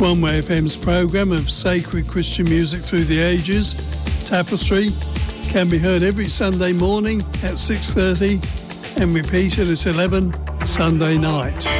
One Way FM's programme of sacred Christian music through the ages, Tapestry, can be heard every Sunday morning at 6:30 and repeated at 11 Sunday night.